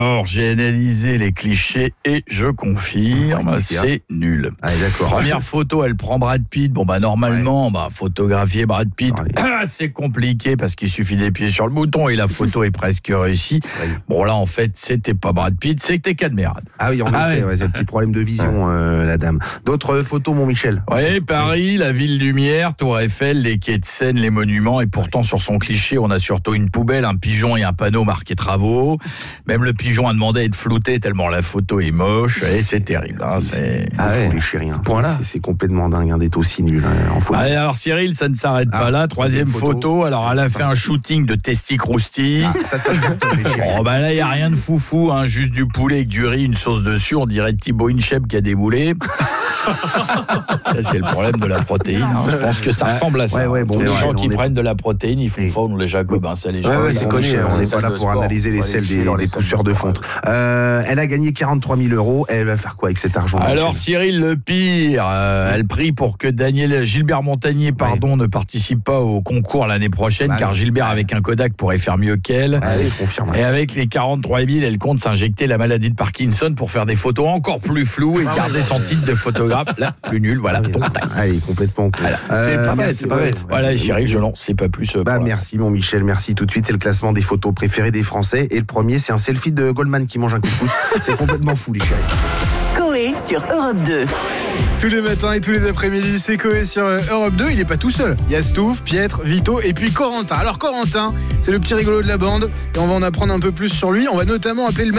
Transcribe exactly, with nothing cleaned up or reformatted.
Alors, j'ai analysé les clichés et je confirme, Ouais, c'est nul. Ah, d'accord. Première photo, elle prend Brad Pitt. Bon, bah, normalement, ouais. bah, photographier Brad Pitt, ah, c'est compliqué parce qu'il suffit d'appuyer sur le bouton et la photo est presque réussie. Ouais. Bon, là, en fait, c'était pas Brad Pitt, c'était Cadmerade. Ah oui, en ah effet, ouais. Ouais, c'est un petit problème de vision, euh, la dame. D'autres photos, mon Michel? Oui, Paris, la ville lumière, Tour Eiffel, les quais de Seine, les monuments. Et pourtant, sur son cliché, on a surtout une poubelle, un pigeon et un panneau marqué travaux. Même le pigeon a demandé à être flouté tellement la photo est moche. Et c'est terrible. Hein, c'est... Ah ouais, les chéris, hein. Point-là. C'est, c'est complètement dingue hein, d'être aussi nul hein, en photo. Ah, alors Cyril, ça ne s'arrête ah, pas là. Troisième photo. photo. Alors elle a fait un shooting de Testi Crousti. Ah, ça, ça les chéris. Bon, bah là, il n'y a rien de foufou. Hein, juste du poulet avec du riz, une sauce dessus. On dirait Thibaut Inchep qui a déboulé. Ça, c'est le problème de la protéine. Hein. Je pense que ça ressemble à ça. Ouais, ouais, bon, c'est les ouais, gens qui est... prennent de la protéine, ils font fondre les jacobins. Ça, les gens, ouais, ouais, c'est connu. On n'est pas là pour sport. analyser les selles des, des pousseurs de fonte. Euh, elle a gagné quarante-trois mille euros. Elle va faire quoi avec cet argent? Alors, Cyril, le pire, euh, elle prie pour que Daniel, Gilbert Montagnier pardon, ouais. ne participe pas au concours l'année prochaine, bah, car Gilbert, ouais. avec un Kodak, pourrait faire mieux qu'elle. Ouais, je confirme. Et avec les quarante-trois mille, elle compte s'injecter la maladie de Parkinson pour faire des photos encore plus floues et garder son titre de photographe. Là, plus nul, voilà. Ah, il est complètement con. Voilà. Euh, c'est pas bête, c'est pas bête. Voilà, Cyril, je n'en sais pas plus. Bah, merci, mon Michel, merci. Tout de suite, c'est le classement des photos préférées des Français. Et le premier, c'est un selfie de Goldman qui mange un couscous. C'est complètement fou, les chéris. Coé sur Europe deux. Tous les matins et tous les après-midi, c'est Coé sur Europe deux. Il n'est pas tout seul. Il y a Stouff, Pietre, Vito et puis Corentin. Alors Corentin, c'est le petit rigolo de la bande et on va en apprendre un peu plus sur lui. On va notamment appeler le